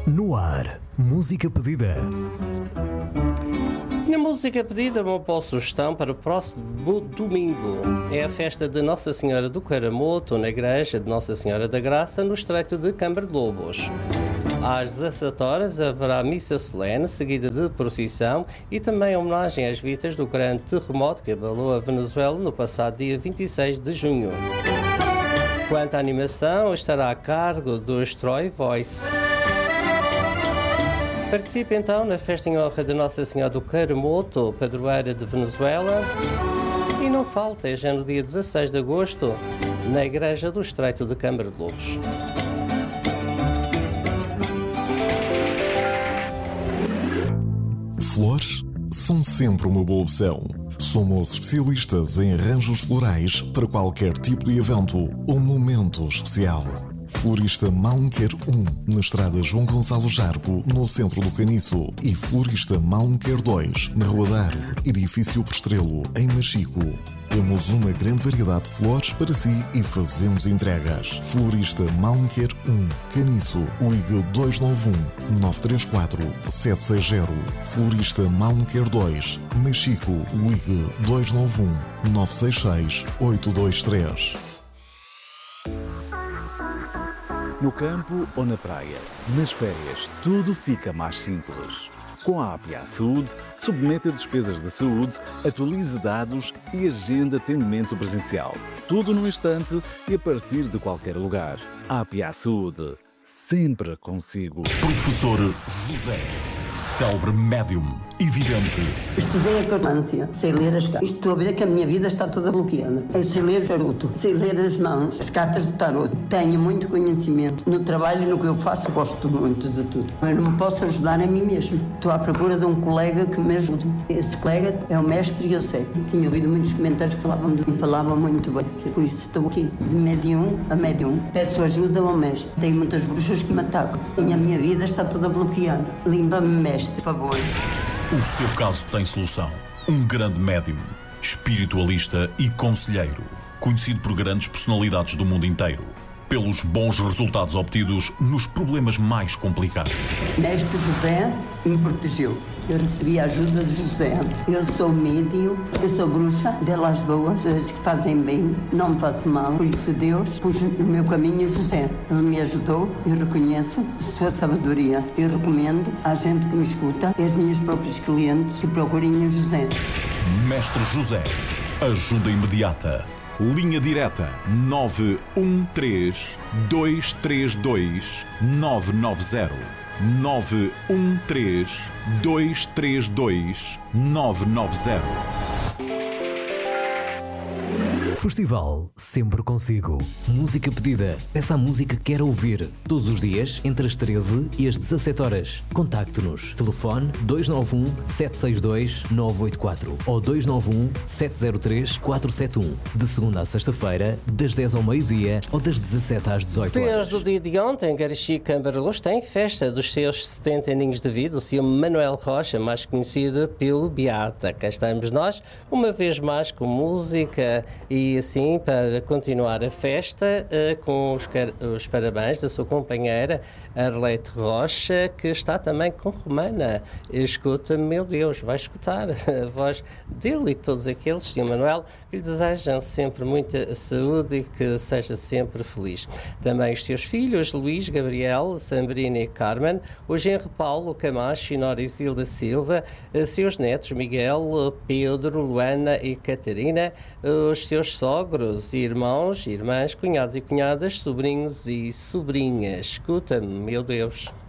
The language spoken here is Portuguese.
No ar, música pedida. Na música pedida, uma boa sugestão para o próximo domingo. É a festa de Nossa Senhora do Caramoto, na igreja de Nossa Senhora da Graça, no estreito de Câmara de Lobos. Às 17 horas haverá missa solene, seguida de procissão e também homenagem às vítimas do grande terremoto que abalou a Venezuela no passado dia 26 de junho. Quanto à animação, estará a cargo do Troy Voice. Participe então na festa em honra de Nossa Senhora do Caramoto, padroeira de Venezuela. E não falte, já no dia 16 de agosto, na igreja do estreito de Câmara de Lobos. Flores são sempre uma boa opção. Somos especialistas em arranjos florais para qualquer tipo de evento ou momento especial. Florista Malmequer 1, na estrada João Gonçalo Jargo, no centro do Caniço. E Florista Malmequer 2, na Rua da Árvore, edifício Prestrelo, em Machico. Temos uma grande variedade de flores para si e fazemos entregas. Florista Malmequer 1, Caniço, ligue 291-934-760. Florista Malmequer 2, Machico, ligue 291-966-823. No campo ou na praia, nas férias, tudo fica mais simples. Com a APA Saúde, submeta despesas de saúde, atualize dados e agenda atendimento presencial. Tudo num instante e a partir de qualquer lugar. APA Saúde, sempre consigo. Professor José, célebre médium e vidente. Estudei a cartomância, sei ler as cartas. Estou a ver que a minha vida está toda bloqueada. Eu sei ler o charuto, sei ler as mãos, as cartas do tarot. Tenho muito conhecimento. No trabalho e no que eu faço, gosto muito de tudo. Eu não me posso ajudar a mim mesmo. Estou à procura de um colega que me ajude. Esse colega é o mestre e eu sei. Tinha ouvido muitos comentários que falavam muito bem. Por isso estou aqui, de médium a médium. Peço ajuda ao mestre. Tenho muitas bruxas que me atacam. E a minha vida está toda bloqueada. Limpa-me, mestre, por favor. O seu caso tem solução. Um grande médium, espiritualista e conselheiro, conhecido por grandes personalidades do mundo inteiro, pelos bons resultados obtidos nos problemas mais complicados. Mestre José me protegeu. Eu recebi a ajuda de José. Eu sou médium, eu sou bruxa delas boas, as que fazem bem, não me faço mal. Por isso Deus pôs no meu caminho José. Ele me ajudou, eu reconheço sua sabedoria. Eu recomendo à gente que me escuta, às minhas próprias clientes, que procurem o José. Mestre José, ajuda imediata. Linha direta 913-232-990. 913-232-990. Festival sempre consigo. Música pedida. Peça a música que quer ouvir. Todos os dias, entre as 13 e as 17 horas. Contacte-nos. Telefone 291-762-984 ou 291-703-471. De segunda a sexta-feira, das 10 ao meio-dia ou das 17 às 18 horas. Desde o dia de ontem, Garaxi Câmara Luz tem festa dos seus 70 aninhos de vida. O Sr. Manuel Rocha, mais conhecido pelo Beata. Cá estamos nós, uma vez mais com música e assim, para continuar a festa, com os parabéns da sua companheira Arlete Rocha, que está também com Romana. Escuta, meu Deus, vai escutar a voz dele e todos aqueles, Sr. Manuel, que lhe desejam sempre muita saúde e que seja sempre feliz. Também os seus filhos, Luís, Gabriel, Sambrina e Carmen, o genro Paulo Camacho e Nora Isilda Silva, seus netos Miguel, Pedro, Luana e Catarina, os seus sogros, irmãos, irmãs, cunhados e cunhadas, sobrinhos e sobrinhas. Escuta-me, meu Deus.